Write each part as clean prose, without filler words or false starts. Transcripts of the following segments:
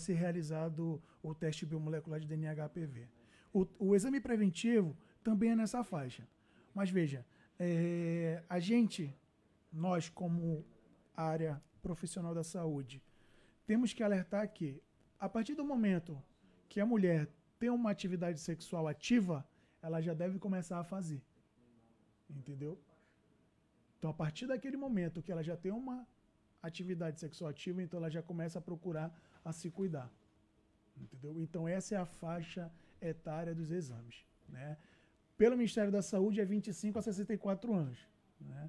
ser realizado o teste biomolecular de DNA HPV. O exame preventivo também é nessa faixa. Mas veja, nós como área profissional da saúde, temos que alertar que, a partir do momento que a mulher tem uma atividade sexual ativa, ela já deve começar a fazer. Entendeu? Então, a partir daquele momento que ela já tem uma atividade sexual ativa, então ela já começa a procurar a se cuidar. Entendeu? Então, essa é a faixa etária dos exames. Né? Pelo Ministério da Saúde, é 25 a 64 anos. Né?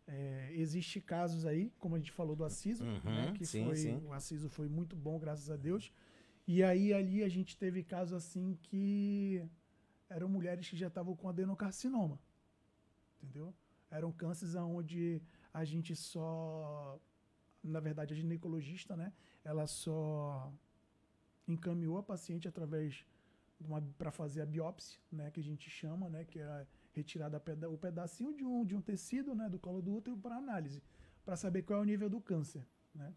Existe casos aí, como a gente falou do Aciso, né? Que sim. O Aciso foi muito bom, graças a Deus. E aí, ali, a gente teve casos assim que eram mulheres que já estavam com adenocarcinoma. Entendeu? Eram cânceres onde a gente só... Na verdade, a ginecologista, né? Ela só encaminhou a paciente através para fazer a biópsia, né? Que a gente chama, né? Que é retirada o pedacinho de um tecido, né? Do colo do útero para análise, para saber qual é o nível do câncer, né?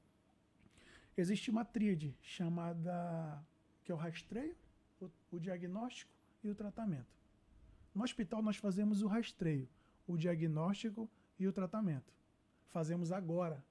Existe uma tríade chamada... que é o rastreio, o diagnóstico e o tratamento. No hospital, nós fazemos o rastreio, o diagnóstico e o tratamento. Fazemos agora,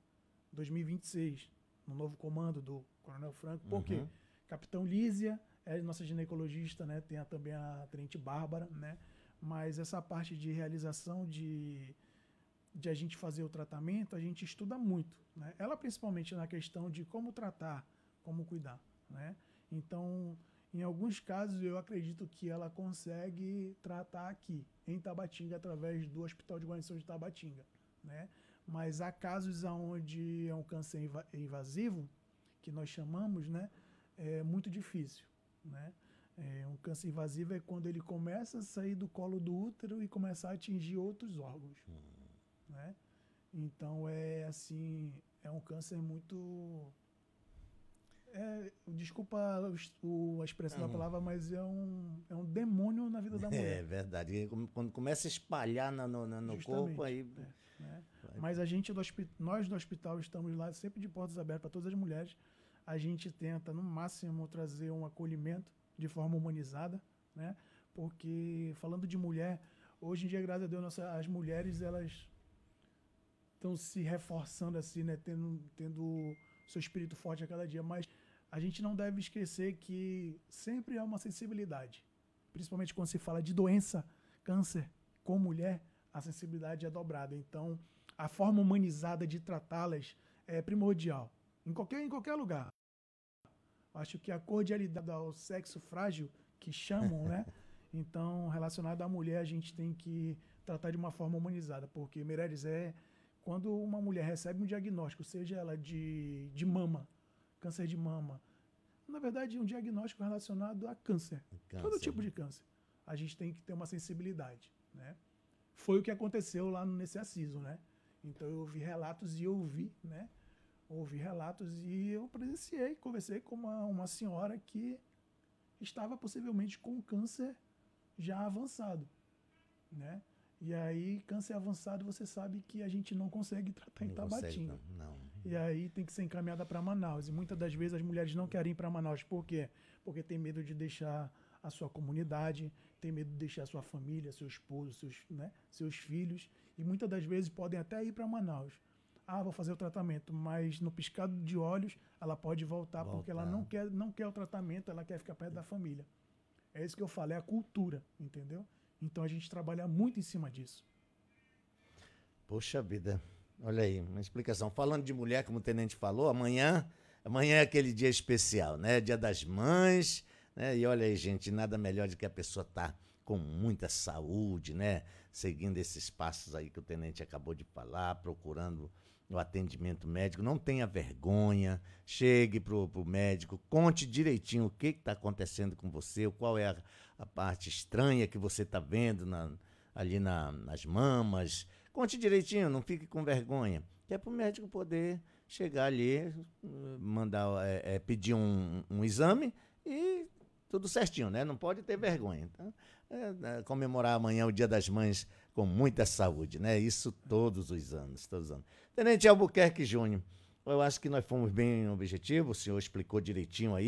2026, no novo comando do Coronel Franco. Por quê? Capitão Lísia é nossa ginecologista, né? Tem também a Tenente Bárbara, né? Mas essa parte de realização de a gente fazer o tratamento, a gente estuda muito, né? Ela principalmente na questão de como tratar, como cuidar, né? Então, em alguns casos, eu acredito que ela consegue tratar aqui, em Tabatinga, através do Hospital de Guarnição de Tabatinga, né? Mas há casos onde é um câncer invasivo, que nós chamamos, né? É muito difícil, né? Um câncer invasivo é quando ele começa a sair do colo do útero e começar a atingir outros órgãos, né? Então, é um câncer muito... desculpa a expressão da palavra, mas é um demônio na vida da mulher. É verdade. Quando começa a espalhar no corpo, aí... né? Mas nós do hospital estamos lá sempre de portas abertas para todas as mulheres. A gente tenta, no máximo, trazer um acolhimento de forma humanizada, né? Porque, falando de mulher, hoje em dia, graças a Deus, as mulheres, elas estão se reforçando assim, né? Tendo seu espírito forte a cada dia, mas a gente não deve esquecer que sempre há uma sensibilidade, principalmente quando se fala de doença, câncer, com mulher, a sensibilidade é dobrada. Então, a forma humanizada de tratá-las é primordial, em qualquer lugar. Acho que a cordialidade ao sexo frágil, que chamam, né? Então, relacionado à mulher, a gente tem que tratar de uma forma humanizada, porque, Meireles, quando uma mulher recebe um diagnóstico, seja ela de mama, câncer de mama, na verdade, um diagnóstico relacionado a câncer, todo tipo de câncer, a gente tem que ter uma sensibilidade, né? Foi o que aconteceu lá nesse Aciso, né? Então, eu ouvi relatos e né? Ouvi relatos e eu presenciei, conversei com uma senhora que estava possivelmente com câncer já avançado, né? E aí, câncer avançado, você sabe que a gente não consegue tratar em Tabatinga. Não. E aí tem que ser encaminhada para Manaus. E muitas das vezes as mulheres não querem ir para Manaus. Por quê? Porque tem medo de deixar a sua comunidade, tem medo de deixar a sua família, seu esposo, seus filhos. E muitas das vezes podem até ir para Manaus. Vou fazer o tratamento, mas no piscado de olhos ela pode voltar porque ela não quer o tratamento, ela quer ficar perto da família. É isso que eu falo, é a cultura, entendeu? Então a gente trabalha muito em cima disso. Poxa vida, olha aí, uma explicação. Falando de mulher, como o tenente falou, amanhã é aquele dia especial, né? Dia das Mães, né? E olha aí, gente, nada melhor do que a pessoa estar com muita saúde, né? Seguindo esses passos aí que o tenente acabou de falar, procurando o atendimento médico. Não tenha vergonha, chegue pro médico, conte direitinho o que está acontecendo com você, qual é a parte estranha que você está vendo ali nas mamas. Conte direitinho, não fique com vergonha. Que é para o médico poder chegar ali, mandar, pedir um exame e tudo certinho, né? Não pode ter vergonha. Então, comemorar amanhã o Dia das Mães com muita saúde, né? Isso todos os anos. Tenente Albuquerque Júnior, eu acho que nós fomos bem objetivos, o senhor explicou direitinho aí.